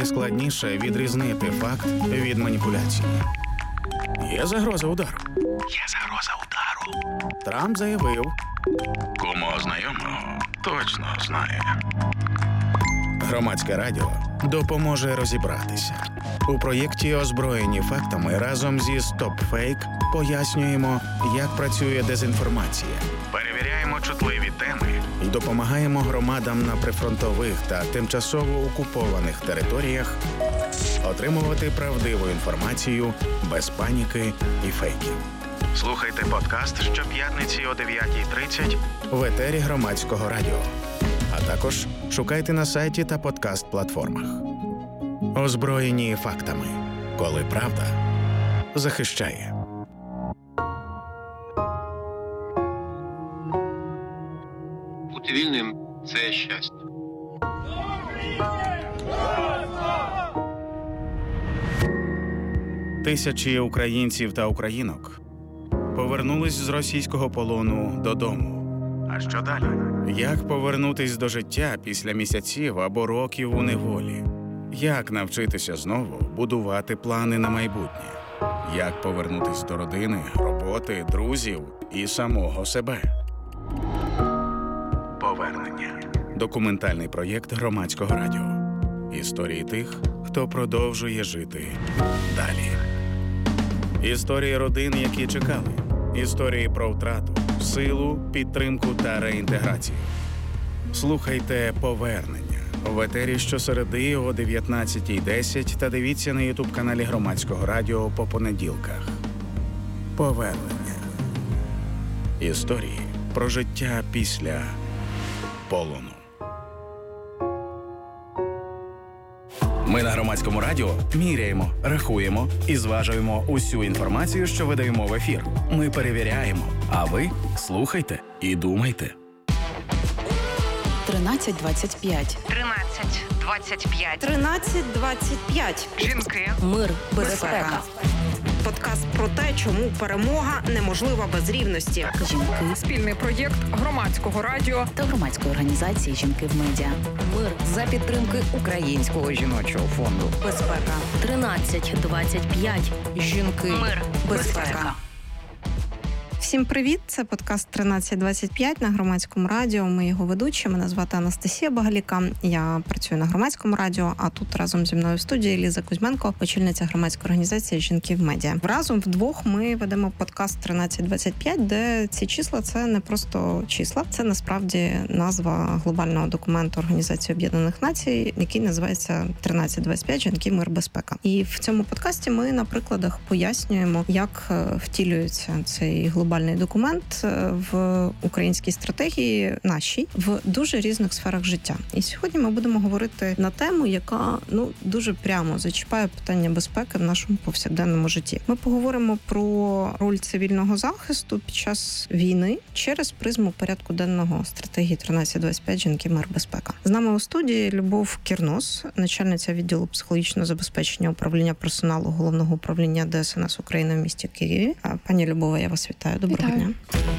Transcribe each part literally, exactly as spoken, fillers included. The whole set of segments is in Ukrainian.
найскладніше відрізнити факт від маніпуляції. Є загроза удару. Є загроза удару. Трамп заявив. Кому знайомого точно знає. Громадське радіо допоможе розібратися. У проєкті «Озброєні фактами» разом зі StopFake пояснюємо, як працює дезінформація. Перевіряємо чутливі теми І допомагаємо громадам на прифронтових та тимчасово окупованих територіях отримувати правдиву інформацію без паніки і фейків. Слухайте подкаст щоп'ятниці о дев'ятій тридцять В етері Громадського радіо. А також шукайте на сайті та подкаст-платформах. Озброєні фактами. Коли правда захищає. Бути вільним – це щастя. Тисячі українців та українок повернулись з російського полону додому. А що далі? Як повернутись до життя після місяців або років у неволі? Як навчитися знову будувати плани на майбутнє? Як повернутись до родини, роботи, друзів і самого себе? Повернення. Документальний проєкт Громадського радіо. Історії тих, хто продовжує жити далі. Історії родин, які чекали. Історії про втрату, силу, підтримку та реінтеграцію. Слухайте «Повернення» в етері щосереди о дев'ятнадцятій десять та дивіться на ютуб-каналі Громадського радіо по понеділках. «Повернення». Історії про життя після полону. Ми на Громадському радіо міряємо, рахуємо і зважуємо усю інформацію, що видаємо в ефір. Ми перевіряємо, а ви слухайте і думайте. тринадцять двадцять п'ять. тринадцять двадцять п'ять. тринадцять двадцять п'ять. Жінки. Мир, безпека. Безпека. Подкаст про те, чому перемога неможлива без рівності. Жінки Спільний проєкт Громадського радіо та громадської організації «Жінки в медіа». Мир за підтримки Українського жіночого фонду. безпека. тринадцять двадцять п'ять. Жінки. Мир. Безпека. Всім привіт! Це подкаст тринадцять двадцять п'ять на Громадському радіо. Ми його ведучі. Мене звати Анастасія Багаліка. Я працюю на Громадському радіо, а тут разом зі мною в студії Ліза Кузьменко, очільниця громадської організації «Жінки в медіа». Разом вдвох ми ведемо подкаст тринадцять двадцять п'ять, де ці числа – це не просто числа, це насправді назва глобального документу Організації Об'єднаних Націй, який називається тринадцять двадцять п'ять «Жінки, мир, безпека». І в цьому подкасті ми на прикладах пояснюємо, як втілюється цей глобальний документ в українській стратегії нашій в дуже різних сферах життя. І сьогодні ми будемо говорити на тему, яка ну дуже прямо зачіпає питання безпеки в нашому повсякденному житті. Ми поговоримо про роль цивільного захисту під час війни через призму порядку денного стратегії тринадцять двадцять п'ять «Жінки, мир, безпека». З нами у студії Любов Кірнос, начальниця відділу психологічного забезпечення управління персоналу Головного управління Де Ес Ен Ес України в місті Києві. Пані Любова, я вас вітаю. Доброго Вітаю. дня.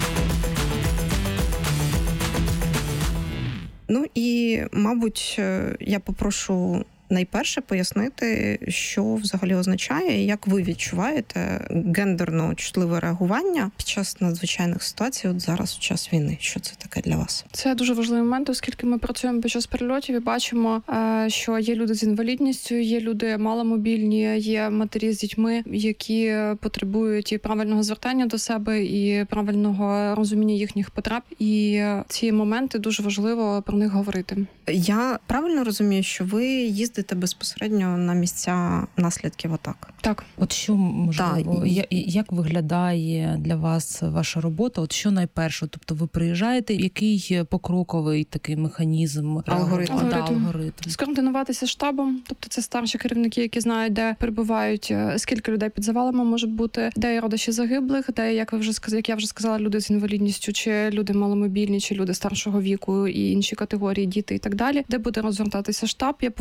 Ну і, мабуть, я попрошу найперше пояснити, що взагалі означає, і як ви відчуваєте гендерно чутливе реагування під час надзвичайних ситуацій, от зараз, в час війни. Що це таке для вас? Це дуже важливий момент, оскільки ми працюємо під час перельотів і бачимо, що є люди з інвалідністю, є люди маломобільні, є матері з дітьми, які потребують і правильного звертання до себе, і правильного розуміння їхніх потреб. І ці моменти дуже важливо про них говорити. Я правильно розумію, що ви їздите безпосередньо на місця наслідків атак? Так. От що, можливо, Так. я- як виглядає для вас ваша робота? От що найперше? Тобто ви приїжджаєте, який покроковий такий механізм? Алгоритм. Да, Алгоритм. алгоритм. Скоординуватися з штабом, тобто це старші керівники, які знають, де перебувають, скільки людей під завалами може бути, де є родичі загиблих, де, як ви вже сказали, як я вже сказала, люди з інвалідністю, чи люди маломобільні, чи люди старшого віку і інші категорії, діти і так далі, де буде розгортатися штаб. Я повинна мати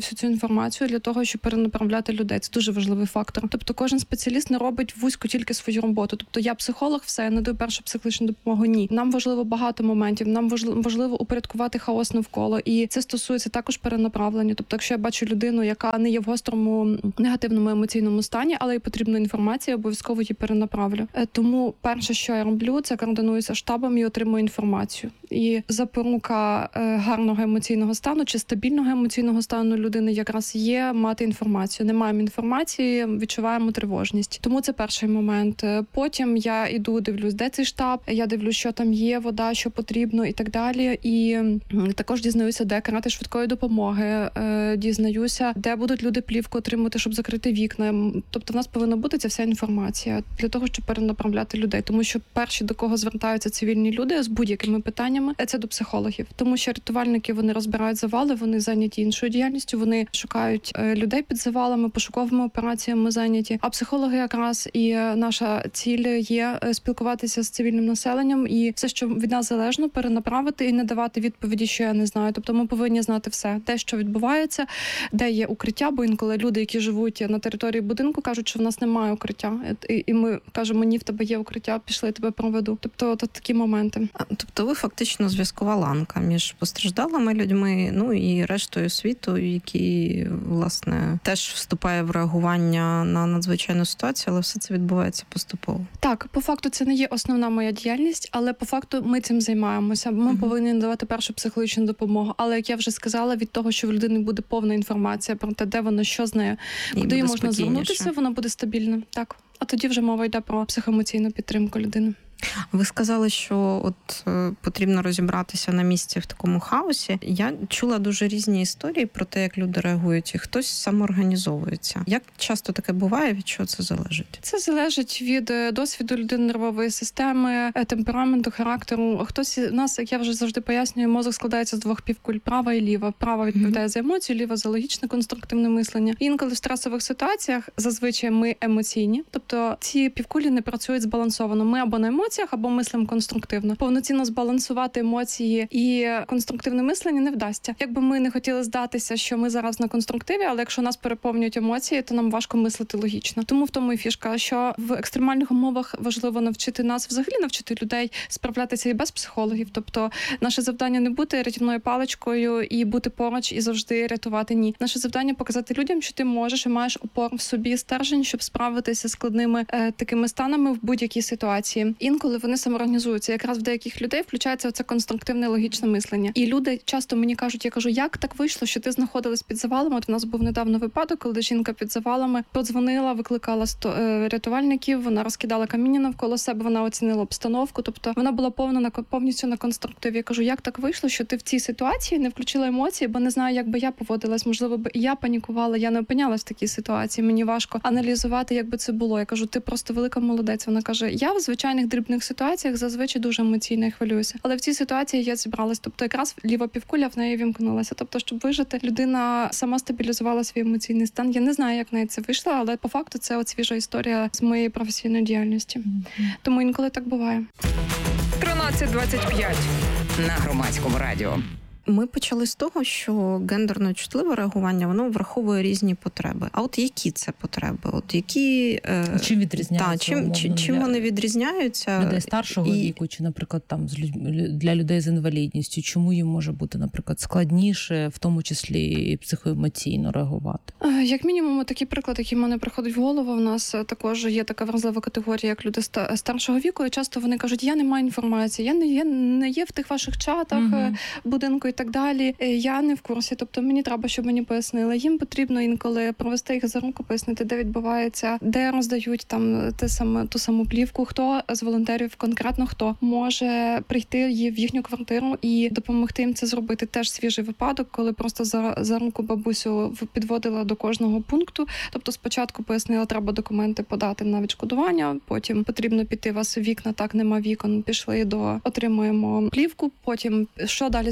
всю цю інформацію для того, щоб перенаправляти людей. Це дуже важливий фактор. Тобто кожен спеціаліст не робить вузько тільки свою роботу. Тобто я психолог, все, я надаю першу психологічну допомогу. Ні. Нам важливо багато моментів, нам важливо упорядкувати хаос навколо. І це стосується також перенаправлення. Тобто, якщо я бачу людину, яка не є в гострому негативному емоційному стані, але й потрібна інформація, обов'язково її перенаправлю. Тому перше, що я роблю, це координуюся штабом і отримую інформацію. І запорука гарного емоційного стану чи стабільного емоційного стану людини якраз є мати інформацію. Не маємо інформації, відчуваємо тривожність. Тому це перший момент. Потім я іду, дивлюсь, де цей штаб, я дивлюсь, що там є, вода, що потрібно і так далі. І також дізнаюся, де карати швидкої допомоги, дізнаюся, де будуть люди плівку отримувати, щоб закрити вікна. Тобто в нас повинна бути ця вся інформація для того, щоб перенаправляти людей. Тому що перші, до кого звертаються цивільні люди з будь-якими питаннями, це до психологів. Тому що рятувальники, вони розбирають завали, вони зайняті іншою діяльністю, вони шукають людей під завалами, пошуковими операціями зайняті. А психологи якраз і наша ціль є спілкуватися з цивільним населенням і все, що від нас залежно, перенаправити і не давати відповіді, що я не знаю. Тобто ми повинні знати все, те, що відбувається, де є укриття, бо інколи люди, які живуть на території будинку, кажуть, що в нас немає укриття. І ми кажемо, ні, в тебе є укриття, пішли, я тебе проведу. Тобто от такі моменти. Тобто ви фактично зв'язкова ланка між постраждалими людьми, ну і рештою світу, які, власне, теж вступає в реагування на надзвичайну ситуацію, але все це відбувається поступово. Так, по факту це не є основна моя діяльність, але по факту ми цим займаємося. Ми uh-huh. повинні надавати першу психологічну допомогу. Але, як я вже сказала, від того, що в людини буде повна інформація про те, де вона, що з нею, куди їй можна звернутися, вона буде стабільна. Так. А тоді вже мова йде про психоемоційну підтримку людини. Ви сказали, що от е, потрібно розібратися на місці в такому хаосі. Я чула дуже різні історії про те, як люди реагують, і хтось самоорганізовується. Як часто таке буває, від чого це залежить? Це залежить від досвіду людини, нервової системи, темпераменту, характеру. Хтось у нас, як я вже завжди пояснюю, мозок складається з двох півкуль: права і ліва. Права відповідає mm-hmm. за емоцію, ліва за логічне, конструктивне мислення. Інколи в стресових ситуаціях зазвичай ми емоційні, тобто ці півкулі не працюють збалансовано. Ми або на емоціях, або мислимо конструктивно. Повноцінно збалансувати емоції і конструктивне мислення не вдасться. Якби ми не хотіли здатися, що ми зараз на конструктиві, але якщо нас переповнюють емоції, то нам важко мислити логічно. Тому в тому і фішка, що в екстремальних умовах важливо навчити нас, взагалі навчити людей справлятися і без психологів. Тобто наше завдання не бути рятівною паличкою і бути поруч і завжди рятувати. Ні. Наше завдання показати людям, що ти можеш і маєш опору в собі, стержень, щоб справитися з складними е, такими станами в будь-якій ситуації. Інколи вони самоорганізуються. Якраз в деяких людей включається оце конструктивне логічне мислення. І люди часто мені кажуть, я кажу, як так вийшло, що ти знаходилась під завалами? От у нас був недавно випадок, коли жінка під завалами подзвонила, викликала сто, е, рятувальників, вона розкидала каміння навколо себе, вона оцінила обстановку, тобто вона була повна на повністю на конструктиві. Я кажу, як так вийшло, що ти в цій ситуації не включила емоції, бо не знаю, як би я поводилась, можливо, би і я панікувала, я не опинялась в такій ситуації, мені важко аналізувати, як би це було. Я кажу, ти просто велика молодець. Вона каже, я в звичайних дрібних ситуаціях зазвичай дуже емоційно хвилююся. Але в цій ситуації я зібралась. Тобто якраз ліва півкуля в неї вімкнулася. Тобто, щоб вижити, людина сама стабілізувала свій емоційний стан. Я не знаю, як в неї це вийшло, але по факту це от свіжа історія з моєї професійної діяльності. Mm-hmm. Тому інколи так буває. тринадцять двадцять п'ять на Громадському радіо. Ми почали з того, що гендерно чутливе реагування, воно враховує різні потреби. А от які це потреби? От які е... чим відрізняються? Та, чим умовно, чим, чим для вони відрізняються? Людей старшого і... віку, чи, наприклад, там з людьми, для людей з інвалідністю, чому їм може бути, наприклад, складніше, в тому числі і психоемоційно реагувати? Як мінімум, такий приклад, який в мене приходить в голову, в нас також є така вразлива категорія, як люди старшого віку, і часто вони кажуть, я не маю інформації, я не є, не є в тих ваших чатах угу. будинку і так далі, я не в курсі, тобто мені треба, щоб мені пояснили. Їм потрібно інколи провести їх за руку, пояснити, де відбувається, де роздають там те саме, ту саму плівку, хто з волонтерів, конкретно хто може прийти в їхню квартиру і допомогти їм це зробити. Теж свіжий випадок, коли просто за, за руку бабусю підводила до кожного пункту, тобто спочатку пояснила, треба документи подати на відшкодування, потім потрібно піти, у вас вікна, так, нема вікон, пішли до, отримуємо плівку, потім що далі з плівкою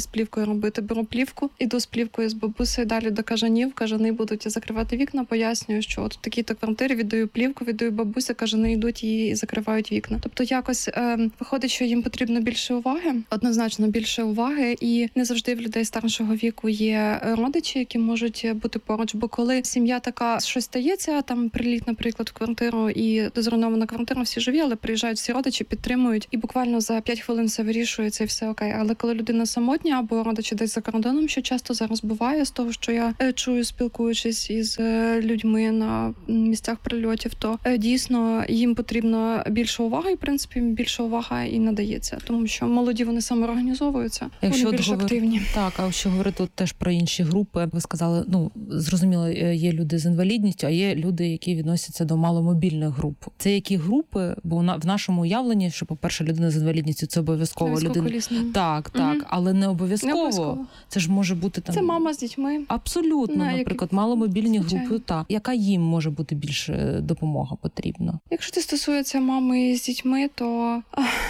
робити? Беру плівку, іду з плівкою з бабусею далі до кажанів, кажани будуть закривати вікна, пояснюю, що от в такій-то квартирі віддаю плівку, віддаю бабусі, кажани йдуть і закривають вікна. Тобто якось е, виходить, що їм потрібно більше уваги, однозначно більше уваги, і не завжди в людей старшого віку є родичі, які можуть бути поруч, бо коли сім'я така, щось стається, там приліт, наприклад, в квартиру і зруйнована квартира, всі живі, але приїжджають всі родичі, підтримують, і буквально за п'ять хвилин все вирішується і все окей. Але коли людина самотня або родичі десь за кордоном, що часто зараз буває, з того, що я чую, спілкуючись із людьми на місцях прильотів, то дійсно їм потрібно більше уваги, і в принципі більше увага і надається, тому що молоді вони самоорганізовуються, якщо вони більш говорити, активні. Так, а якщо говорити теж про інші групи, ви сказали, ну зрозуміло, є люди з інвалідністю, а є люди, які відносяться до маломобільних груп. Це які групи? Бо в нашому уявленні, що, по-перше, людина з інвалідністю це обов'язково людина. Так, так, угу. Але не обов'язково. не обов'язково. Це ж може бути там. Це мама з дітьми. Абсолютно, На, наприклад, які... маломобільні Звичайно. групи. Так, яка їм може бути більше допомога потрібна? Якщо це стосується мами з дітьми, то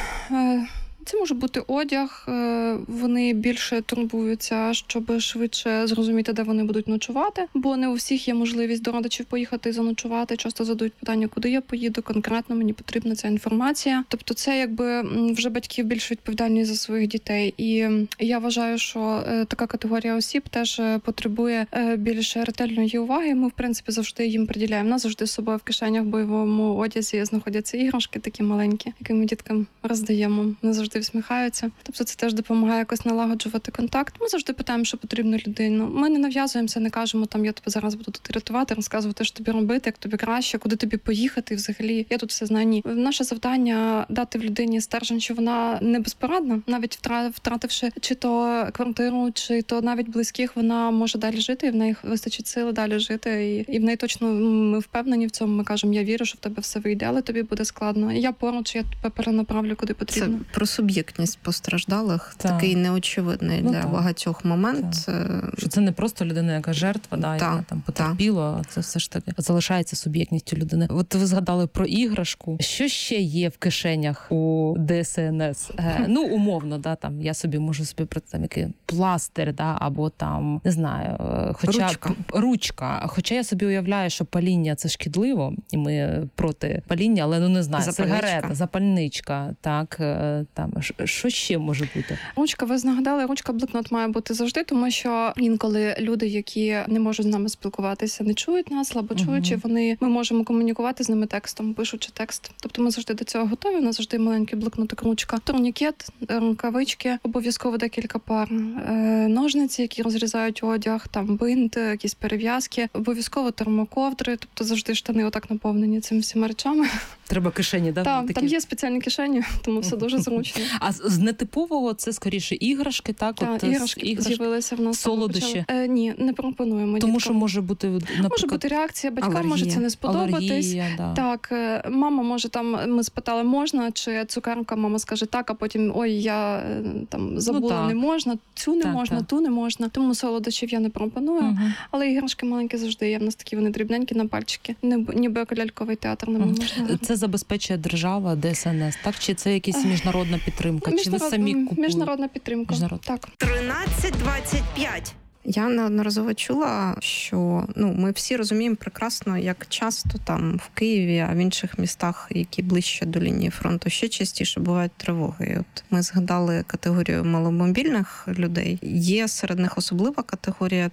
це може бути одяг, вони більше турбуються, щоб швидше зрозуміти, де вони будуть ночувати, бо не у всіх є можливість до родичів поїхати і заночувати. Часто задають питання, куди я поїду, конкретно мені потрібна ця інформація. Тобто це якби вже батьків більш відповідальні за своїх дітей. І я вважаю, що така категорія осіб теж потребує більш ретельної уваги. Ми, в принципі, завжди їм приділяємо. У нас завжди з собою в кишенях в бойовому одязі знаходяться іграшки такі маленькі, які ми діткам роздаємо. Не завжди всміхаються. Тобто це теж допомагає якось налагоджувати контакт. Ми завжди питаємо, що потрібно людину. Ми не нав'язуємося, не кажемо, там, я тебе зараз буду тут рятувати, розказувати, що тобі робити, як тобі краще, куди тобі поїхати взагалі. Я тут все знаю. Ні. Наше завдання дати в людині стержень, що вона не безпорадна, навіть втративши чи то квартиру, чи то навіть близьких, вона може далі жити, і в неї вистачить сили далі жити. І, і в неї точно, ми впевнені в цьому, ми кажемо, я вірю, що в тебе все вийде, але тобі буде складно. Я поруч, я тебе перенаправлю, куди потрібно. Це про суб'єктність постраждалих, так. Такий неочевидний ну, для так. багатьох момент. Так. Що це не просто людина, яка жертва, да, так. яка там потерпіла, а це все ж таки залишається суб'єктністю людини. От ви згадали про іграшку. Що ще є в кишенях у ДСНС? Е, ну, умовно, да, там я собі можу собі про там який пластир, да, або там, не знаю, хоча ручка. ручка. Хоча я собі уявляю, що паління це шкідливо, і ми проти паління, але ну не знаю, запальничка. Сигарета, запальничка, так, там що ще може бути? Ручка, ви знагадали, ручка, блокнот має бути завжди, тому що інколи люди, які не можуть з нами спілкуватися, не чують нас, слабо чуючи, uh-huh. вони, ми можемо комунікувати з ними текстом, пишучи текст. Тобто ми завжди до цього готові, у нас завжди маленький блокнотик, ручка, турнікет, рукавички, обов'язково декілька пар, ножниці, які розрізають одяг, там бинт, якісь перев'язки, обов'язково термоковдри, тобто завжди штани отак наповнені цими всіма речами. Треба кишені, да? Так, такі... там є спеціальні кишені, тому все дуже зручно. А з нетипового це скоріше іграшки, так? Так, От, іграшки, іграшки з'явилися в нас. Солодощі? Е, ні, не пропонуємо. Тому діткам. що може бути, наприклад... Може бути реакція, батькам алергія, може це не сподобатись. Алергія, да. Так, мама може там, ми спитали, можна, чи цукерка, мама скаже так, а потім, ой, я там забула, ну, не можна, цю не так, можна, так. ту не можна. Тому солодощів я не пропоную, угу. але іграшки маленькі завжди є. В нас такі вони дрібненькі на пальчики. Ніби ляльковий театр не угу. можна. Це забезпечує держава, ДСНС, так? Чи це якась міжнародна підтримка? Міжнарод... Чи ви самі купуєте? Міжнародна підтримка. Міжнарод. Так. тринадцять двадцять п'ять. Я неодноразово чула, що ну ми всі розуміємо прекрасно, як часто там в Києві, а в інших містах, які ближче до лінії фронту, ще частіше бувають тривоги. І от ми згадали категорію маломобільних людей. Є серед них особлива категорія –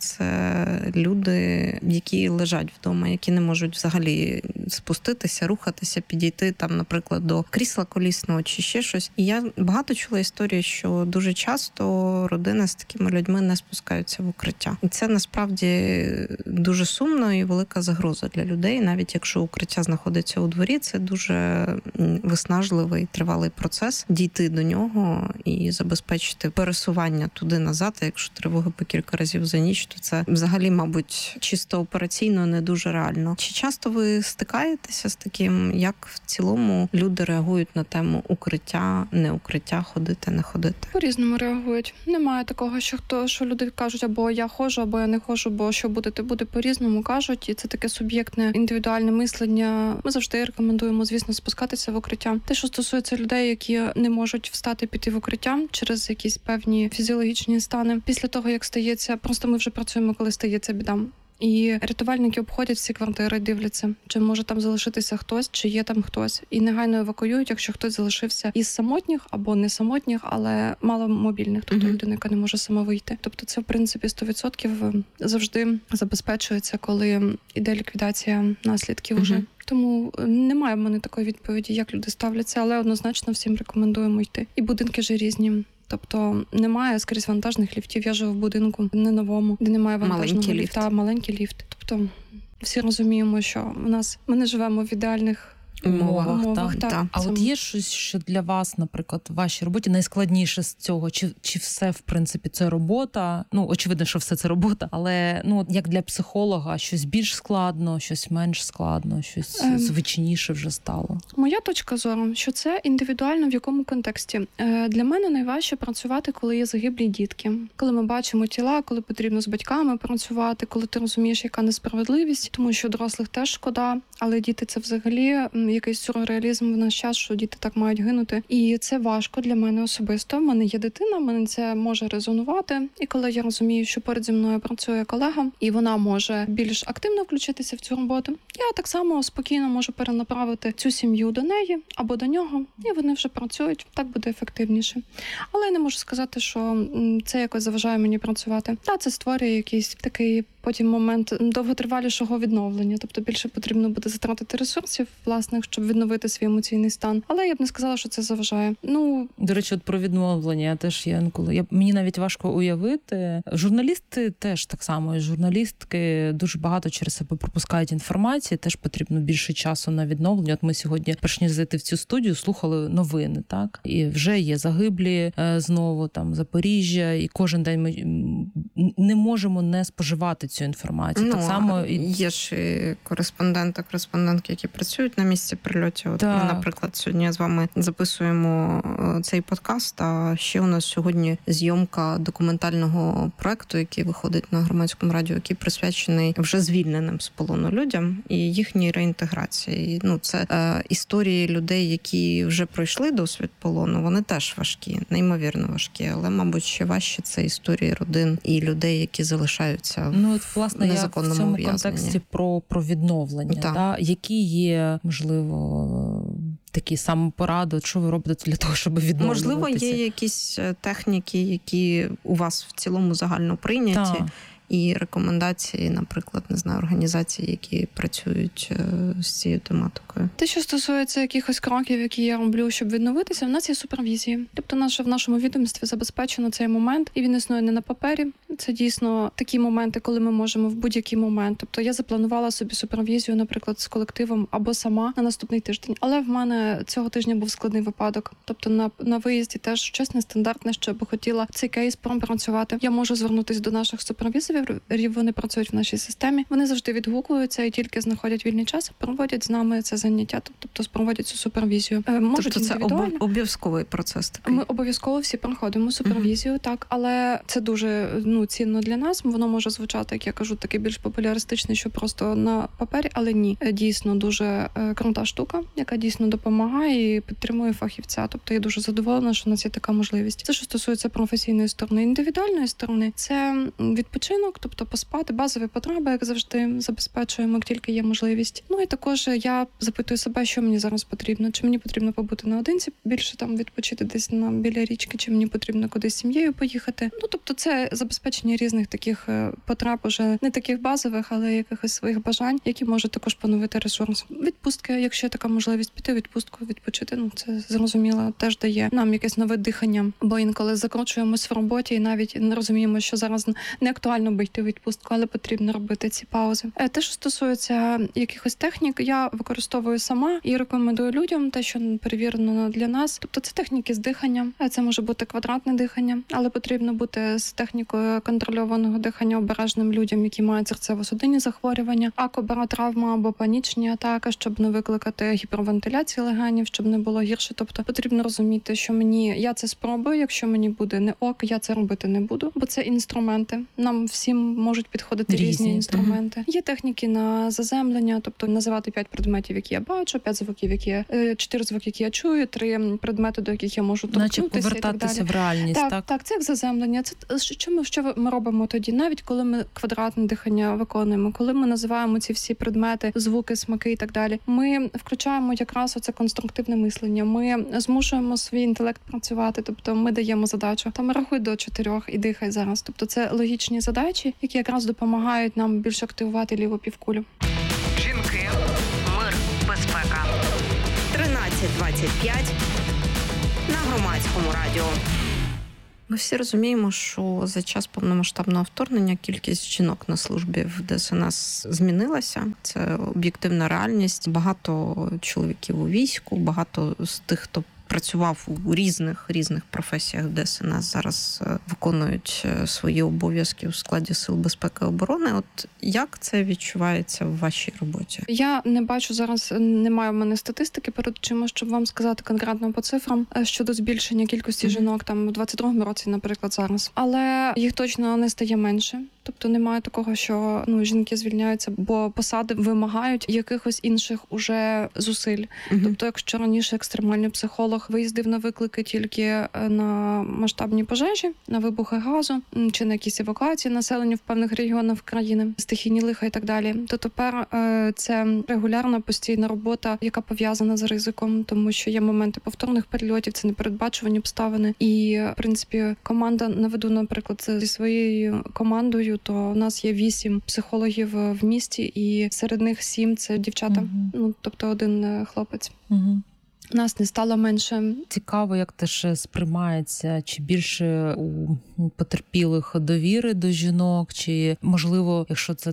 це люди, які лежать вдома, які не можуть взагалі спуститися, рухатися, підійти там, наприклад, до крісла колісного чи ще щось. І я багато чула історії, що дуже часто родини з такими людьми не спускаються в укриття. І це насправді дуже сумно і велика загроза для людей. Навіть якщо укриття знаходиться у дворі, це дуже виснажливий, тривалий процес дійти до нього і забезпечити пересування туди-назад. А якщо тривоги по кілька разів за ніч, то це взагалі, мабуть, чисто операційно не дуже реально. Чи часто ви стикаєтеся з таким, як в цілому люди реагують на тему укриття, не укриття, ходити, не ходити? По-різному реагують. Немає такого, що хто, що люди кажуть, або або я ходжу, або я не ходжу, бо що буде, то буде, по-різному кажуть. І це таке суб'єктне, індивідуальне мислення. Ми завжди рекомендуємо, звісно, спускатися в укриття. Те, що стосується людей, які не можуть встати, піти в укриття через якісь певні фізіологічні стани. Після того, як стається, просто ми вже працюємо, коли стається біда. І рятувальники обходять всі квартири, дивляться, чи може там залишитися хтось, чи є там хтось. І негайно евакуюють, якщо хтось залишився із самотніх або не самотніх, але маломобільних, тобто mm-hmm. людина, яка не може сама вийти. Тобто це, в принципі, сто відсотків завжди забезпечується, коли йде ліквідація наслідків mm-hmm. уже. Тому немає в мене такої відповіді, як люди ставляться, але однозначно всім рекомендуємо йти. І будинки ж різні. Тобто немає скрізь вантажних ліфтів. Я живу в будинку не новому, де немає вантажного маленький ліфта, ліфт. маленький ліфт. Тобто всі розуміємо, що у нас ми не живемо в ідеальних умовах. умовах так. Так. Так. А Це... от є щось, що для вас, наприклад, в вашій роботі найскладніше з цього? Чи, чи все, в принципі, це робота? Ну, очевидно, що все це робота, але ну, як для психолога, щось більш складно, щось менш складно, щось ем... звичніше вже стало? Моя точка зору, що це індивідуально в якому контексті. Для мене найважче працювати, коли є загиблі дітки. Коли ми бачимо тіла, коли потрібно з батьками працювати, коли ти розумієш, яка несправедливість, тому що дорослих теж шкода, але діти це взагалі якийсь сюрреалізм в наш час, що діти так мають гинути. І це важко для мене особисто. В мене є дитина, мене це може резонувати. І коли я розумію, що поряд зі мною працює колега, і вона може більш активно включитися в цю роботу, я так само спокійно можу перенаправити цю сім'ю до неї або до нього, і вони вже працюють. Так буде ефективніше. Але я не можу сказати, що це якось заважає мені працювати. Та це створює якийсь такий потім момент довготривалішого відновлення. Тобто більше потрібно буде затратити ресурсів власних, щоб відновити свій емоційний стан. Але я б не сказала, що це заважає. Ну, до речі, от про відновлення теж я інколи. Я мені навіть важко уявити. Журналісти теж так само, і журналістки дуже багато через себе пропускають інформації. Теж потрібно більше часу на відновлення. От ми сьогодні, перш ніж зайти в цю студію, слухали новини, так? І вже є загиблі знову там Запоріжжя, і кожен день ми не можемо не споживати цю інформацію. Ну, так само є ж і кореспонденти, кореспондентки, які працюють на місці прильотів. От ми, наприклад, сьогодні з вами записуємо цей подкаст, а ще у нас сьогодні зйомка документального проекту, який виходить на Громадському радіо, який присвячений вже звільненим з полону людям і їхній реінтеграції. Ну, це е, історії людей, які вже пройшли досвід полону, вони теж важкі, неймовірно важкі, але, мабуть, ще важче це історії родин і людей, які залишаються ну, от, власне, в незаконному я в цьому ув'язненні. контексті про, про відновлення, Так. Да? Які є, можливо, такі самопоради, що ви робите для того, щоб відновлюватися? Можливо, є якісь техніки, які у вас в цілому загально прийняті, Так. і рекомендації, наприклад, не знаю, організацій, які працюють з цією тематикою. Те, що стосується якихось кроків, які я роблю, щоб відновитися, в нас є супервізії. Тобто, наше в нашому відомстві забезпечено цей момент, і він існує не на папері. Це дійсно такі моменти, коли ми можемо в будь-який момент. Тобто, я запланувала собі супервізію, наприклад, з колективом або сама на наступний тиждень. Але в мене цього тижня був складний випадок. Тобто, на, на виїзді теж щось нестандартне, що би хотіла цей кейс пропрацювати. Я можу звернутися до наших супервізорів. Вони працюють в нашій системі. Вони завжди відгукуються і тільки знаходять вільний час, проводять з нами це заняття, тобто проводять цю супервізію. Можуть тобто це обов'язковий процес такий? Ми обов'язково всі проходимо супервізію, uh-huh. так, але це дуже ну, цінно для нас. Воно може звучати, як я кажу, такий більш популяристичний, що просто на папері, але ні. Дійсно дуже крута штука, яка дійсно допомагає і підтримує фахівця. Тобто я дуже задоволена, що у нас є така можливість. Це, що стосується професійної сторони. Індивідуальної сторони, це відпочинок, тобто поспати, базові потреби, як завжди, забезпечуємо, як тільки є можливість. Ну і також я запитую себе, що мені зараз потрібно. Чи мені потрібно побути наодинці, більше там відпочити десь на біля річки, чи мені потрібно кудись з сім'єю поїхати. Ну, тобто це забезпечення різних таких потреб, уже не таких базових, але якихось своїх бажань, які можуть також поновити ресурс. Відпустки, якщо є така можливість піти в відпустку, відпочити, ну це зрозуміло, теж дає нам якесь нове дихання, бо інколи закручуємось в роботі і навіть не розуміємо, що зараз не актуально би йти у відпустку, але потрібно робити ці паузи. Те, що стосується якихось технік, я використовую сама і рекомендую людям те, що перевірено для нас. Тобто це техніки з дихання, це може бути квадратне дихання, але потрібно бути з технікою контрольованого дихання обережним людям, які мають серцево-судинні захворювання, акобаротравма або панічні атаки, щоб не викликати гіпервентиляції легенів, щоб не було гірше. Тобто потрібно розуміти, що мені я це спробую, якщо мені буде не ок, я це робити не буду, бо це інструменти. Нам всім можуть підходити різні, різні інструменти. Угу. Є техніки на заземлення, тобто називати п'ять предметів, які я бачу, п'ять звуків, які я, чотири звуки, які я чую, три предмети, до яких я можу торкнутися. Наче повертатися в реальність, так? Так, так, це як заземлення. Це що ми, що ми робимо тоді? Навіть коли ми квадратне дихання виконуємо, коли ми називаємо ці всі предмети, звуки, смаки і так далі, ми включаємо якраз оце конструктивне мислення. Ми змушуємо свій інтелект працювати, тобто ми даємо задачу. Там рахуй до чотирьох і дихай зараз. Тобто це логічні задачі, які якраз допомагають нам більш активувати ліву півкулю. Жінки, мир, безпека. тринадцять двадцять п'ять на Громадському радіо. Ми всі розуміємо, що за час повномасштабного вторгнення кількість жінок на службі в ДСНС змінилася. Це об'єктивна реальність. Багато чоловіків у війську, багато з тих, хто працював у різних різних професіях в ДСНС, зараз виконують свої обов'язки у складі Сил безпеки і оборони. От як це відчувається в вашій роботі? Я не бачу зараз, немає в мене статистики перед очима, щоб вам сказати конкретно по цифрам щодо збільшення кількості mm-hmm. жінок там у двадцять другому році, наприклад, зараз. Але їх точно не стає менше. Тобто немає такого, що ну жінки звільняються, бо посади вимагають якихось інших уже зусиль. Mm-hmm. Тобто, якщо раніше екстремальний психолог виїздив на виклики тільки на масштабні пожежі, на вибухи газу чи на якісь евакуації населення в певних регіонах країни, стихійні лиха і так далі, то тепер це регулярна постійна робота, яка пов'язана з ризиком, тому що є моменти повторних перельотів, це непередбачувані обставини. І, в принципі, команда, наведу, наприклад, зі своєю командою, то у нас є вісім психологів в місті, і серед них сім – це дівчата, угу. ну, тобто один хлопець. Угу. Нас не стало менше. Цікаво, як теж сприймається, чи більше у потерпілих довіри до жінок, чи, можливо, якщо це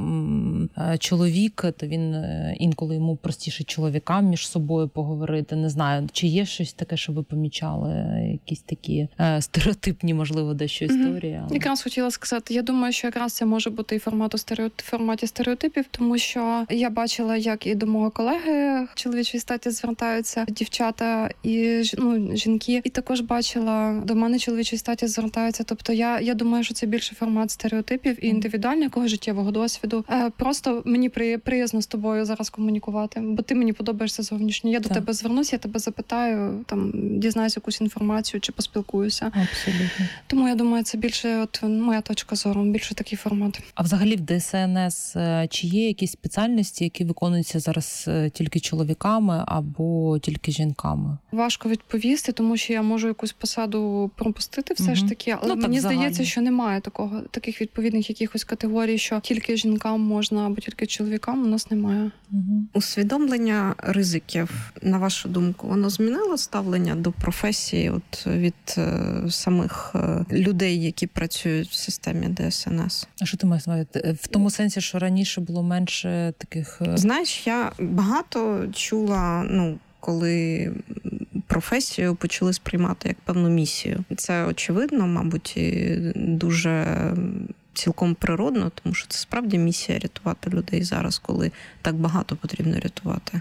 там чоловік, то він інколи йому простіше чоловікам між собою поговорити. Не знаю, чи є щось таке, що ви помічали, якісь такі стереотипні, можливо, дещо історії? Але... Якраз хотіла сказати, я думаю, що якраз це може бути і формату стереотип, форматі стереотипів, тому що я бачила, як і до мого колеги чоловічої статі звертаються дівчата і ну, жінки, і також бачила, до мене чоловічої статі звертаються. Тобто я, я думаю, що це більше формат стереотипів і індивідуального життєвого досвіду. Просто мені приязно з тобою зараз комунікувати, бо ти мені подобаєшся зовнішньо. Я так. до тебе звернусь, я тебе запитаю, там дізнаюся якусь інформацію чи поспілкуюся. Абсолютно. Тому я думаю, це більше от моя точка зору, більше такий формат. А взагалі в ДСНС чи є якісь спеціальності, які виконуються зараз тільки чоловіками або тільки жінками? Важко відповісти, тому що я можу якусь посаду пропустити все угу. ж таки, але ну, мені здається, загально. Що немає такого, таких відповідних якихось категорій, що тільки жінкам можна або тільки чоловікам, у нас немає. Угу. Усвідомлення ризиків, на вашу думку, воно змінило ставлення до професії от від е, самих е, людей, які працюють в системі ДСНС? А що ти маєш сказати? В тому сенсі, що раніше було менше таких... Знаєш, я багато чула, ну, коли професію почали сприймати як певну місію. Це очевидно, мабуть, і дуже цілком природно, тому що це справді місія рятувати людей зараз, коли так багато потрібно рятувати.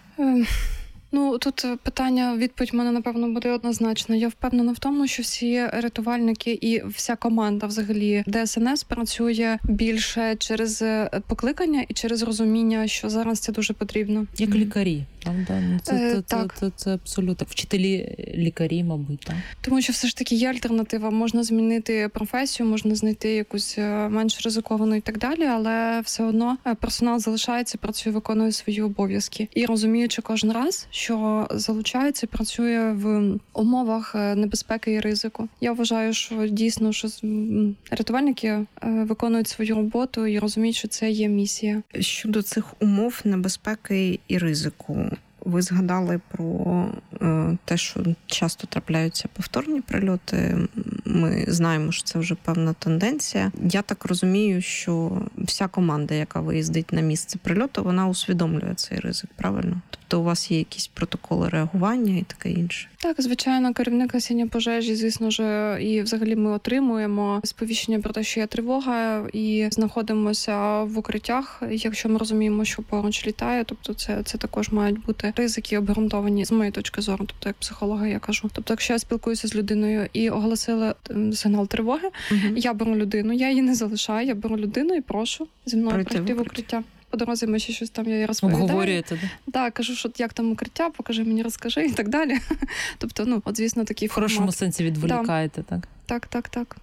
Ну, тут питання, відповідь в мене, напевно, буде однозначна. Я впевнена в тому, що всі рятувальники і вся команда взагалі ДСНС працює більше через покликання і через розуміння, що зараз це дуже потрібно. Як mm-hmm. лікарі, правда? Це, е, це, так. Це, це, це абсолютно. Вчителі лікарі, мабуть, так? Тому що все ж таки є альтернатива. Можна змінити професію, можна знайти якусь менш ризиковану і так далі, але все одно персонал залишається, працює, виконує свої обов'язки. І розуміючи кожен раз, що залучається і працює в умовах небезпеки і ризику. Я вважаю, що дійсно, що рятувальники виконують свою роботу і розуміють, що це є місія. Щодо цих умов небезпеки і ризику, Ви згадали про е, те, що часто трапляються повторні прильоти. Ми знаємо, що це вже певна тенденція. Я так розумію, що вся команда, яка виїздить на місце прильоту, вона усвідомлює цей ризик, правильно? Тобто у вас є якісь протоколи реагування і таке інше? Так, звичайно, керівник гасіння пожежі, звісно ж, і взагалі ми отримуємо сповіщення про те, що є тривога, і знаходимося в укриттях, якщо ми розуміємо, що поруч літає, тобто це, це також мають бути ризики обґрунтовані з моєї точки зору, тобто як психолога я кажу. Тобто, якщо я спілкуюся з людиною і оголосили сигнал тривоги, угу. я беру людину, я її не залишаю, я беру людину і прошу зі мною пройти, пройти в укриття. По дорозі ми ще щось там я розповідаю. Обговорюєте, да? Так, кажу, що як там укриття, покажи мені, розкажи і так далі. Тобто, ну, от, звісно, такий в хорошому формат. Сенсі відволікаєте, так? Так, так, так.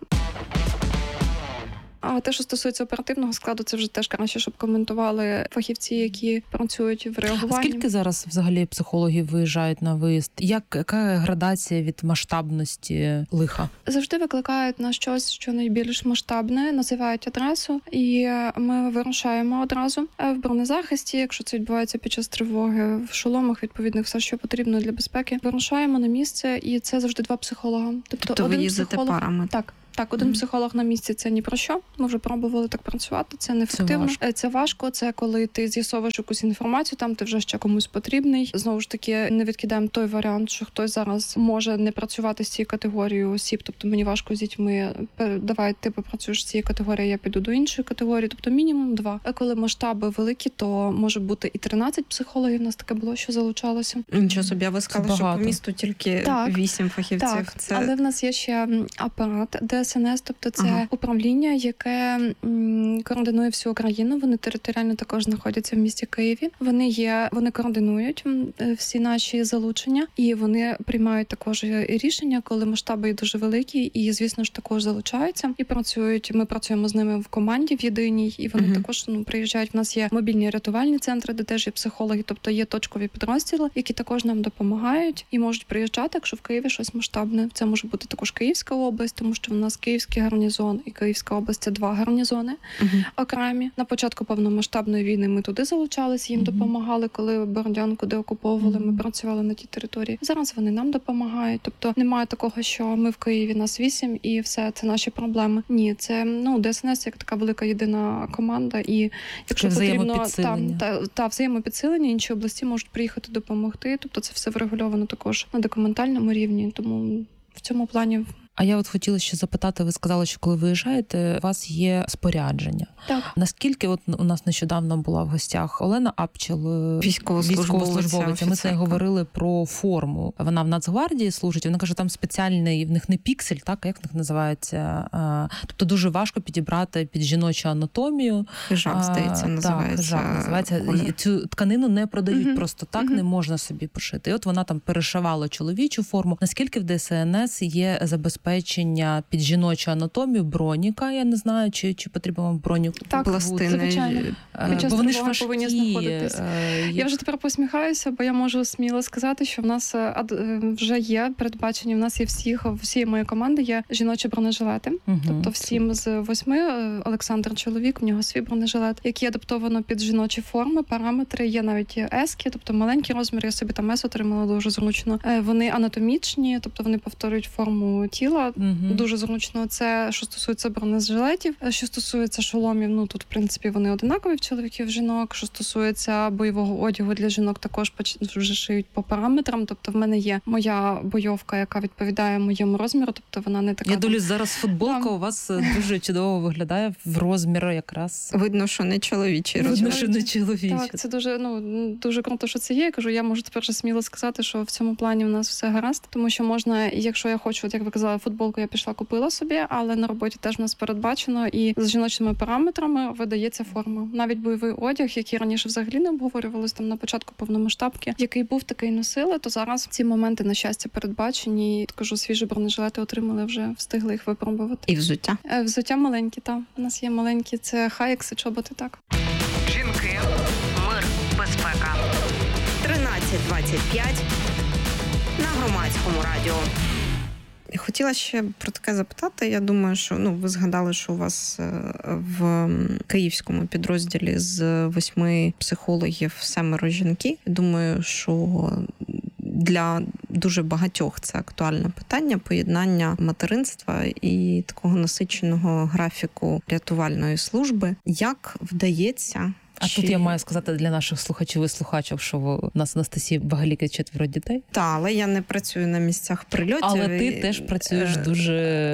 А те, що стосується оперативного складу, це вже теж краще, щоб коментували фахівці, які працюють в реагуванні. Скільки зараз взагалі психологів виїжджають на виїзд? Як, яка градація від масштабності лиха? Завжди викликають на щось, що найбільш масштабне, називають адресу, і ми вирушаємо одразу в бронезахисті, якщо це відбувається під час тривоги, в шоломах, відповідно, все, що потрібно для безпеки. Вирушаємо на місце, і це завжди два психолога. Тобто, тобто один ви їздите психолог... парами? Так. Так, один mm-hmm. психолог на місці – це ні про що. Ми вже пробували так працювати, це неефективно. Це важко. Це важко, це коли ти з'ясовуєш якусь інформацію, там ти вже ще комусь потрібний. Знову ж таки, не відкидаємо той варіант, що хтось зараз може не працювати з цією категорією осіб, тобто мені важко з дітьми, давай ти попрацюєш з цією категорією, я піду до іншої категорії, тобто мінімум два. А коли масштаби великі, то може бути і тринадцять психологів, у нас таке було, що залучалося. Нічого собі, я ви сказали, що по місту тільки вісім фахівців. Так, це... але в нас є ще апарат Д С Н С, тобто це Ага. управління, яке м, координує всю Україну. Вони територіально також знаходяться в місті Києві. Вони є, вони координують м, всі наші залучення, і вони приймають також рішення, коли масштаби дуже великі, і, звісно ж, також залучаються і працюють. Ми працюємо з ними в команді в єдиній, і вони угу. також ну, приїжджають. У нас є мобільні рятувальні центри, де теж є психологи, тобто є точкові підрозділи, які також нам допомагають і можуть приїжджати, якщо в Києві щось масштабне. Це може бути також Київська область, тому що в нас Київський гарнізон і Київська область – це два гарнізони uh-huh. окремі. На початку повномасштабної війни ми туди залучалися, їм uh-huh. допомагали, коли Бородянку деокуповували, uh-huh. ми працювали на тій території. Зараз вони нам допомагають. Тобто немає такого, що ми в Києві, нас вісім, і все, це наші проблеми. Ні, це, ну, Д С Н С як така велика єдина команда, і якщо потрібно там, та, та взаємопідсилення, інші області можуть приїхати допомогти. Тобто це все врегульовано також на документальному рівні, тому в цьому плані. А я от хотіла ще запитати, ви сказали, що коли виїжджаєте, у вас є спорядження. Так. Наскільки от у нас нещодавно була в гостях Олена Апчел, військовослужбовиця, ми це говорили про форму. Вона в Нацгвардії служить, вона каже, там спеціальний, в них не піксель, так, як в них називається. Тобто дуже важко підібрати під жіночу анатомію. Хижак, здається, називається. Так, хижак називається. І цю тканину не продають угу. просто так, угу. не можна собі пошити. І от вона там перешивала чоловічу форму. Наскільки в Д С Н С є забезпечення під жіночу анатомію, броніка, я не знаю, чи, чи потрібно вам броніку. Так, пластини. Звичайно. Бо вони ж важкі. Повинні знаходитись. Є... Я вже тепер посміхаюся, бо я можу сміло сказати, що в нас вже є передбачені, в нас є всіх, всієї моєї команди є жіночі бронежилети. Угу. Тобто всім з восьми, Олександр чоловік, в нього свій бронежилет, який адаптовано під жіночі форми, параметри, є навіть ески, тобто маленькі розміри, я собі там ес отримала дуже зручно. Вони анатомічні, тобто вони повторюють форму тіла. Uh-huh. Дуже зручно. Це, що стосується бронежилетів. Що стосується шоломів, ну, тут, в принципі, вони одинакові в чоловіків, в жінок. Що стосується бойового одягу для жінок, також вже шиють по параметрам. Тобто в мене є моя бойовка, яка відповідає моєму розміру, тобто вона не така... Я дивлюсь, зараз футболка yeah. у вас дуже чудово виглядає в розміру якраз. Видно, що не чоловічий розмір. Видно, що не чоловічий. Так, це дуже, ну, дуже круто, що це є. Я кажу, я можу тепер вже сміло сказати, що в цьому плані в нас все гаразд, тому що можна, якщо я хочу, от як ви казали, футболку я пішла, купила собі, але на роботі теж в нас передбачено і з жіночими параметрами видається форма. Навіть бойовий одяг, який раніше взагалі не обговорювалось там на початку повномасштабки, який був, такий носили, то зараз ці моменти, на щастя, передбачені. І, кажу, свіжі бронежилети отримали, вже встигли їх випробувати. І взуття? Взуття маленькі, так. У нас є маленькі, це хайекси, чоботи, так. Жінки, мир, безпека. тринадцять двадцять п'ять на Громадському радіо. Хотіла ще про таке запитати. Я думаю, що ну ви згадали, що у вас в київському підрозділі з восьми психологів семеро жінки. Думаю, що для дуже багатьох це актуальне питання поєднання материнства і такого насиченого графіку рятувальної служби. Як вдається? А Чи... тут я маю сказати для наших слухачів і слухачок, що у нас Анастасії Багаліки четверо дітей. Так, але я не працюю на місцях прильотів. Але ти теж працюєш дуже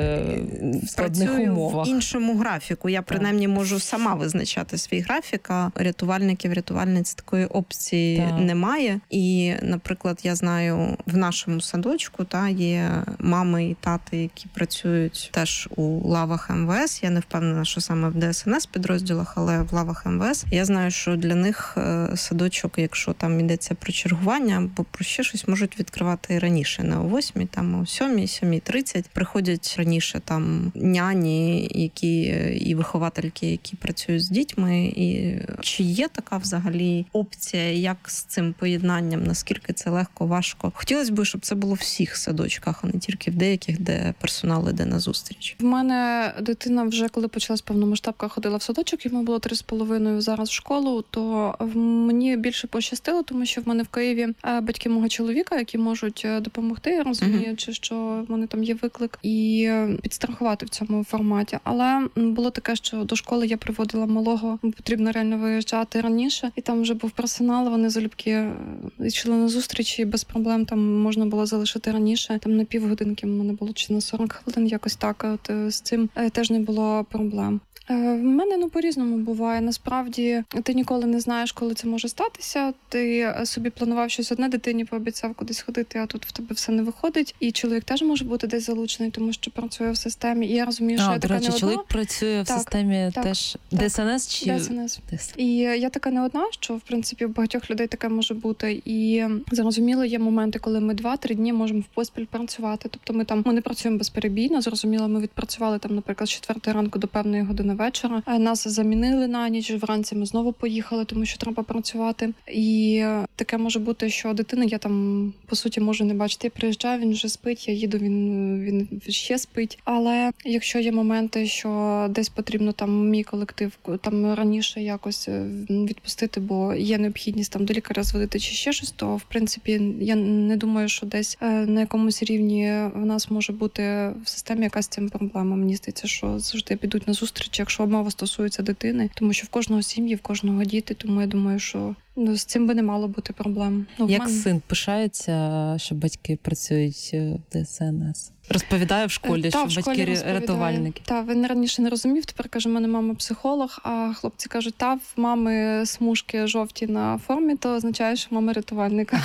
в складних працюю умовах. В іншому графіку. Я, принаймні, можу сама визначати свій графік, а рятувальників, рятувальниць такої опції так. немає. І, наприклад, я знаю, в нашому садочку та, є мами і тати, які працюють теж у лавах ем ве ес. Я не впевнена, що саме в де ес ен ес підрозділах, але в лавах ем ве ес. Я знаю, що для них садочок, якщо там йдеться про чергування або про ще щось, можуть відкривати і раніше, не о восьмій, там о сьомій, сьомій тридцять. Приходять раніше там няні, які і виховательки, які працюють з дітьми. І чи є така взагалі опція, як з цим поєднанням, наскільки це легко, важко? Хотілося б, щоб це було в всіх садочках, а не тільки в деяких, де персонал іде на зустріч. В мене дитина вже, коли почалась повномасштабка, ходила в садочок, йому було три з половиною, зараз в школу, то мені більше пощастило, тому що в мене в Києві батьки мого чоловіка, які можуть допомогти, розуміючи, uh-huh. що вони там є виклик, і підстрахувати в цьому форматі. Але було таке, що до школи я приводила малого, потрібно реально виїжджати раніше, і там вже був персонал, вони залюбки йшли на зустрічі, і без проблем там можна було залишити раніше, там на півгодинки в мене було чи на сорок хвилин, якось так, от з цим теж не було проблем. В мене, ну, по-різному буває. Насправді, ти ніколи не знаєш, коли це може статися. Ти собі планував щось одне, дитині пообіцяв кудись ходити, а тут в тебе все не виходить. І чоловік теж може бути десь залучений, тому що працює в системі. І я розумію, що а, я така речі, не одна. чоловік працює в так, системі так, теж так, де ес ен ес чи... де ес ен ес. І я така не одна, що, в принципі, в багатьох людей таке може бути. І, зрозуміло, є моменти, коли ми два-три дні можемо в поспіль працювати. Тобто ми там, ми не працюємо безперебійно. Зрозуміло, ми відпрацювали там, наприклад, з четвертої ранку до певної години вечора. Нас замінили на ніч, вранці ми знову поїхали, тому що треба працювати. І таке може бути, що дитина, я там, по суті, можу не бачити. Я приїжджаю, він вже спить, я їду, він, він ще спить. Але якщо є моменти, що десь потрібно там мій колектив там раніше якось відпустити, бо є необхідність там до лікаря зводити чи ще щось, то, в принципі, я не думаю, що десь на якомусь рівні в нас може бути в системі якась цим проблема. Мені здається, що завжди підуть на зустріч, якщо мова стосується дитини, тому що в кожного сім'ї, в кожного діти, тому я думаю, що ну, з цим би не мало бути проблем. Ну, як мене... син пишається, що батьки працюють в де ес ен ес? Розповідає в школі, Та, що в школі батьки рятувальники. Так, він раніше не розумів, тепер каже, в мене мама психолог, а хлопці кажуть, та, в мами смужки жовті на формі, то означає, що мама рятувальника.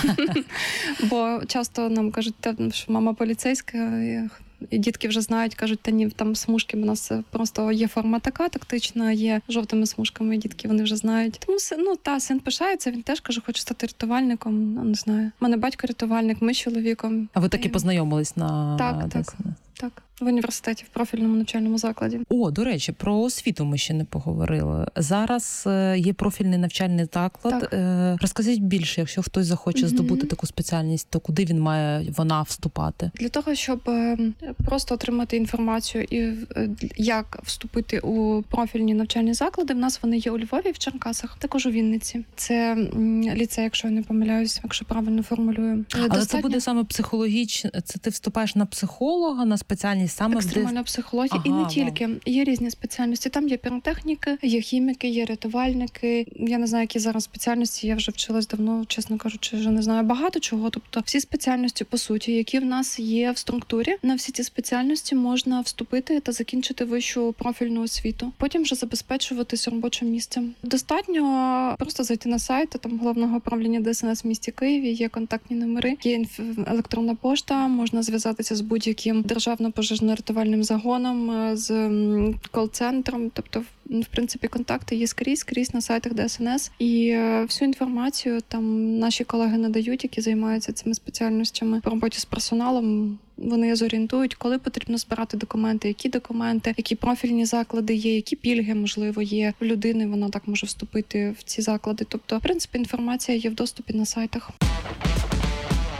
Бо часто нам кажуть, що мама поліцейська, і дітки вже знають, кажуть, та ні, там смужки, у нас просто є форма така тактична, є жовтими смужками, і дітки вони вже знають. Тому, ну, та, син пишається, він теж каже, хоче стати рятувальником, ну, не знаю. У мене батько рятувальник, ми з чоловіком. А ви так і познайомились на... Так, так. Так, в університеті, в профільному навчальному закладі. О, до речі, про освіту ми ще не поговорили. Зараз є профільний навчальний заклад. Так. Розкажіть більше, якщо хтось захоче mm-hmm. здобути таку спеціальність, то куди він має, вона вступати? Для того, щоб просто отримати інформацію і як вступити у профільні навчальні заклади, в нас вони є у Львові, в Черкасах, також у Вінниці. Це ліцей, якщо я не помиляюсь, якщо правильно формулюю. Але Достатньо... це буде саме психологічно, це ти вступаєш на психолога, на спеціальність саме екстремальна психологія, ага, і не тільки. Вау. Є різні спеціальності. Там є піротехніки, є хіміки, є рятувальники. Я не знаю, які зараз спеціальності. Я вже вчилась давно, чесно кажучи, вже не знаю багато чого. Тобто всі спеціальності, по суті, які в нас є в структурі, на всі ці спеціальності можна вступити та закінчити вищу профільну освіту. Потім вже забезпечуватися робочим місцем. Достатньо просто зайти на сайт там головного управління де ес ен ес в місті Києві, є контактні номери, є електронна пошта, можна зв'язатися з будь-яким державно-пожежно-рятувальним загоном, з кол-центром, тобто в принципі контакти є скрізь, скрізь на сайтах де ес ен ес. І всю інформацію там наші колеги надають, які займаються цими спеціальностями по роботі з персоналом. Вони зорієнтують, коли потрібно збирати документи, які документи, які профільні заклади є, які пільги, можливо, є в людини, вона так може вступити в ці заклади. Тобто, в принципі, інформація є в доступі на сайтах.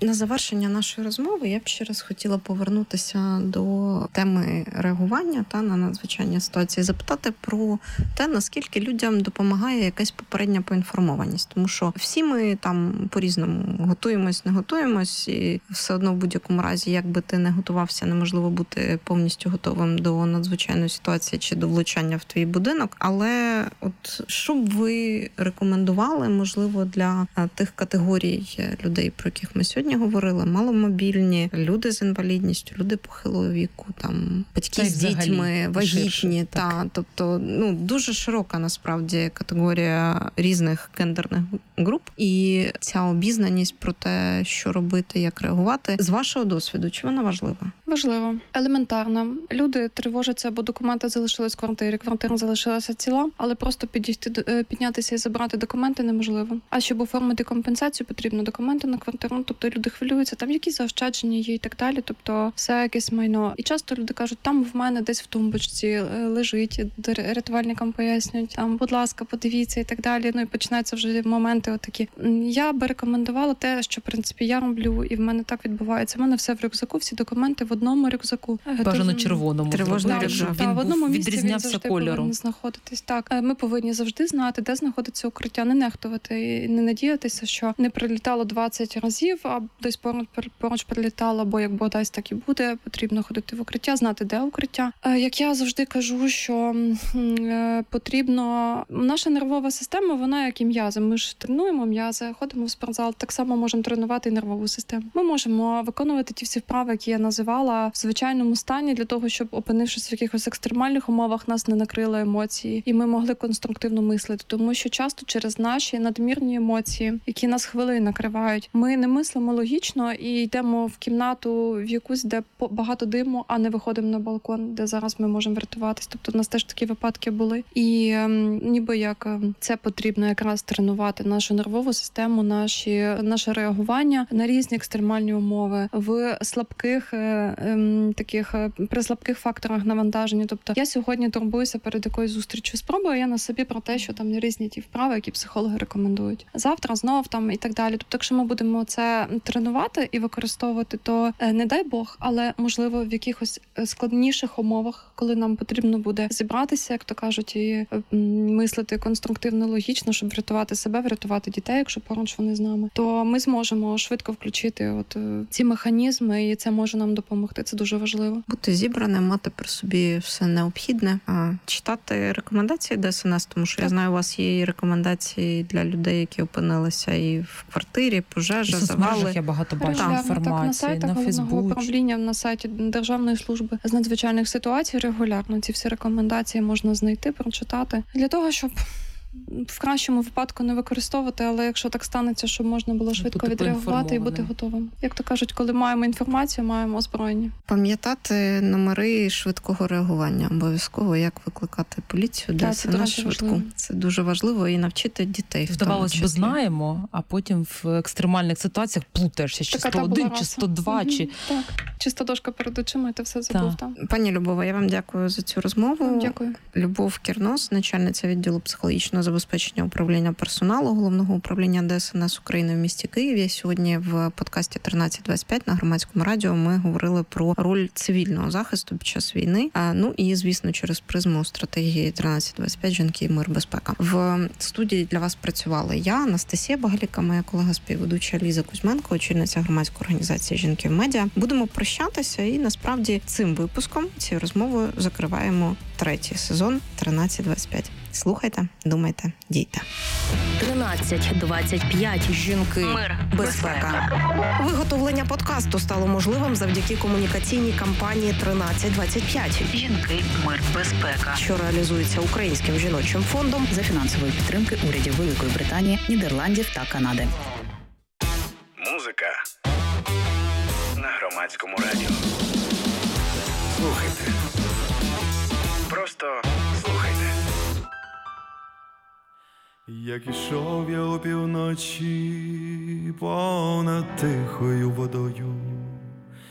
На завершення нашої розмови я б ще раз хотіла повернутися до теми реагування та на надзвичайні ситуації, запитати про те, наскільки людям допомагає якась попередня поінформованість. Тому що всі ми там по-різному готуємось, не готуємось, і все одно в будь-якому разі, як би ти не готувався, неможливо бути повністю готовим до надзвичайної ситуації чи до влучання в твій будинок. Але от що б ви рекомендували, можливо, для тих категорій людей, про яких ми сьогодні говорили, маломобільні, люди з інвалідністю, люди похилого віку, там батьки з дітьми, вагітні, ширше, та тобто, ну дуже широка насправді категорія різних гендерних груп, і ця обізнаність про те, що робити, як реагувати, з вашого досвіду, чи вона важлива? Важливо, елементарно. Люди тривожаться, бо документи залишились в квартирі, квартира залишилася ціла, але просто підійти, піднятися і забрати документи неможливо. А щоб оформити компенсацію, потрібно документи на квартиру, тобто люди хвилюються, там якісь заощадження є і так далі, тобто все якесь майно. І часто люди кажуть, там в мене десь в тумбочці лежить, рятувальникам пояснюють, там, будь ласка, подивіться і так далі. Ну і починаються вже моменти отакі. Я би рекомендувала те, що, в принципі, я роблю, і в мене так відбувається. У мене все в рюкзаку, всі документи в одному рюкзаку. Бажано червоному. Тривожний рюкзак. Він в одному місці відрізнявся він завжди кольором. Повинен знаходитись. Так, ми повинні завжди знати, де знаходиться укриття, не нехтувати і не надіятися, що не прилітало двадцять разів, а десь поруч, поруч прилітало, бо як Бог дасть, так і буде. Потрібно ходити в укриття, знати, де укриття. Як я завжди кажу, що потрібно... Наша нервова система, вона як і м'язи. Ми ж тренуємо м'язи, ходимо в спортзал, так само можемо тренувати і нервову систему. Ми можемо виконувати ті всі вправи, які я називала, в звичайному стані, для того, щоб, опинившись в якихось екстремальних умовах, нас не накрили емоції, і ми могли конструктивно мислити. Тому що часто через наші надмірні емоції, які нас хвилею накривають, ми не мислимо логічно і йдемо в кімнату в якусь, де багато диму, а не виходимо на балкон, де зараз ми можемо врятуватись. Тобто у нас теж такі випадки були. І ем, ніби як це потрібно якраз тренувати нашу нервову систему, наші, наше реагування на різні екстремальні умови в слабких ем, таких при слабких факторах навантаження. Тобто я сьогодні турбуюся перед якоюсь зустрічю. Спробую я на собі про те, що там різні ті вправи, які психологи рекомендують. Завтра знов там і так далі. Тобто, якщо ми будемо це тренувати і використовувати, то не дай Бог, але можливо в якихось складніших умовах, коли нам потрібно буде зібратися, як то кажуть, і мислити конструктивно, логічно, щоб врятувати себе, врятувати дітей, якщо поруч вони з нами, то ми зможемо швидко включити от ці механізми, і це може нам допомогти. Це дуже важливо. Бути зібраним, мати при собі все необхідне, а читати рекомендації ДСНС, тому що так. Я знаю, у вас є і рекомендації для людей, які опинилися і в квартирі, пожежа, завали. Я багато бачу так, інформації, так, на сайтах на Фейсбуці. Управління, на сайті Державної служби з надзвичайних ситуацій регулярно ці всі рекомендації можна знайти, прочитати. Для того, щоб в кращому випадку не використовувати, але якщо так станеться, щоб можна було швидко відреагувати і бути готовим. Як то кажуть, коли маємо інформацію, маємо озброєння. Пам'ятати номери швидкого реагування обов'язково, як викликати поліцію, де це на швидку. Це дуже важливо і навчити дітей. Здавалось би, знаємо, а потім в екстремальних ситуаціях плутаєшся, чи сто один, чи сто два, угу. чи... Так, чиста дошка перед очима, і ти все забув. Так. Пані Любова, я вам дякую за цю розмову. Дякую. Любов Кірнос, начальниця відділу психологічного забезпечення управління персоналу Головного управління ДСНС України в місті Києві. Сьогодні в подкасті тринадцять двадцять п'ять на Громадському радіо ми говорили про роль цивільного захисту під час війни. Ну і, звісно, через призму стратегії тринадцять двадцять п'ять «Жінки, мир, безпека». В студії для вас працювала я, Анастасія Багаліка, моя колега-співведуча Ліза Кузьменко, очільниця громадської організації «Жінки в медіа». Будемо прощатися і, насправді, цим випуском, цією розмовою закриваємо третій сезон тринадцять двадцять п'ять. Слухайте, думайте, дійте. тринадцять двадцять п'ять. Жінки. Мир. Безпека. Виготовлення подкасту стало можливим завдяки комунікаційній кампанії тринадцять двадцять п'ять. Жінки. Мир. Безпека. Що реалізується Українським жіночим фондом за фінансової підтримки урядів Великої Британії, Нідерландів та Канади. Музика на Громадському радіо. Слухайте. Просто слухайте. Як ішов я опівночі понад тихою водою,